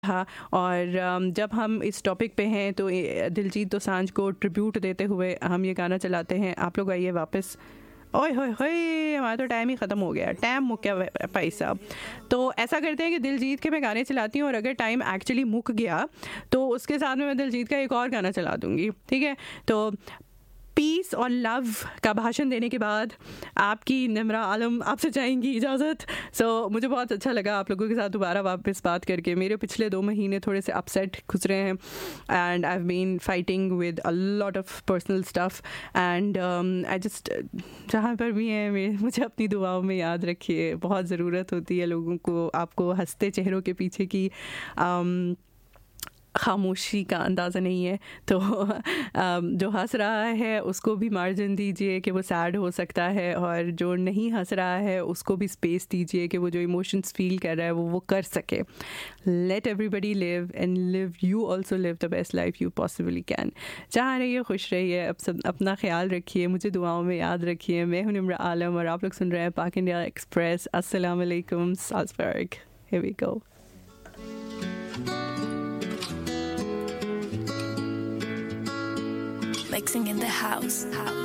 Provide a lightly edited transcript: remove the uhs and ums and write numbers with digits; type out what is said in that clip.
हाँ। और जब हम इस टॉपिक पे हैं तो दिलजीत दोसांझ को ट्रिब्यूट देते हुए हम ये गाना चलाते हैं। आप लोग आइए वापस। ओए होए होए, हमारा तो टाइम ही ख़त्म हो गया, टाइम मुक गया भाई साहब। तो ऐसा करते हैं कि दिलजीत के मैं गाने चलाती हूँ और अगर टाइम एक्चुअली मुक गया तो उसके साथ में मैं दिलजीत का एक और गाना चला दूँगी, ठीक है। तो पीस और लव का भाषण देने के बाद आपकी निम्रा आलम आपसे चाहेंगी इजाज़त। मुझे बहुत अच्छा लगा आप लोगों के साथ दोबारा वापस बात करके। मेरे पिछले 2 महीने थोड़े से अपसेट गुजरे हैं and I have been fighting with a lot of personal stuff and I just जहाँ पर भी हैं मुझे अपनी दुआओं में याद रखिए। बहुत ज़रूरत होती है लोगों को, आपको हंसते चेहरों के पीछे की खामोशी का अंदाज़ा नहीं है। तो जो हंस रहा है उसको भी मार्जिन दीजिए कि वो सैड हो सकता है, और जो नहीं हंस रहा है उसको भी स्पेस दीजिए कि वो जो इमोशंस फील कर रहा है वो कर सके। Let everybody live and live you also live the best life you possibly can. जहाँ रहिए खुश रहिए, अब सब अपना ख्याल रखिए, मुझे दुआओं में याद रखिए। मैं हूं निम्रा आलम और आप लोग सुन रहे हैं पाक इंडिया एक्सप्रेस। अस्सलाम वालेकुम Salzburg. Here we go. Mixing in the house.